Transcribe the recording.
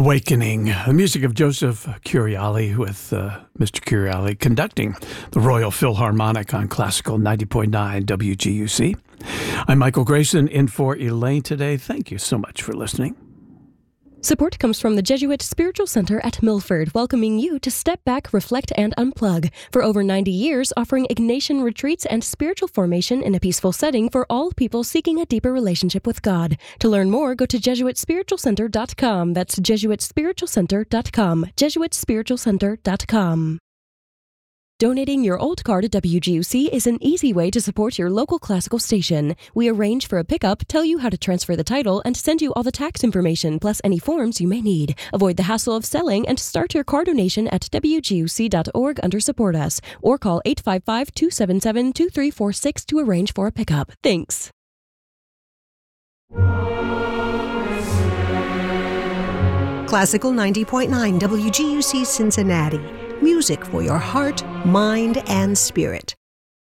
Awakening, the music of Joseph Curiali with Mr. Curiali conducting the Royal Philharmonic on Classical 90.9 WGUC. I'm Michael Grayson in for Elaine today. Thank you so much for listening. Support comes from the Jesuit Spiritual Center at Milford, welcoming you to step back, reflect, and unplug. For over 90 years, offering Ignatian retreats and spiritual formation in a peaceful setting for all people seeking a deeper relationship with God. To learn more, go to JesuitSpiritualCenter.com. That's JesuitSpiritualCenter.com. JesuitSpiritualCenter.com. Donating your old car to WGUC is an easy way to support your local classical station. We arrange for a pickup, tell you how to transfer the title, and send you all the tax information, plus any forms you may need. Avoid the hassle of selling and start your car donation at WGUC.org under Support Us, or call 855-277-2346 to arrange for a pickup. Thanks. Classical 90.9 WGUC Cincinnati. Music for your heart, mind, and spirit.